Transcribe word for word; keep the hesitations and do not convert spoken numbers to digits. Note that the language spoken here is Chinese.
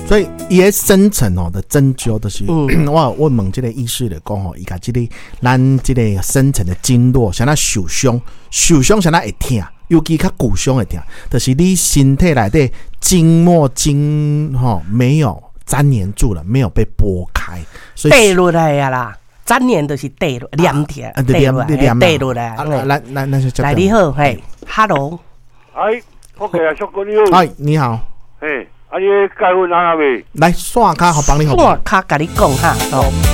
所以伊个深层哦的针灸就是，嗯、我我问这个医师来讲吼，伊甲这个咱这个深层的经络，像咱受伤，受伤像咱会痛，尤其较骨伤会痛，就是你身体内底经脉经吼、哦、没有粘连住了，没有被拨开，所以跌落来呀啦。粘连就是跌落，黏贴，跌落来，跌落来。 来来来， 来你好，嘿 ，Hello， 哎，我给啊，小哥你好， 哎，你好， 嘿，啊，你介绍哪位？ 来刷卡，好帮你好， 刷卡甲你讲哈，哦。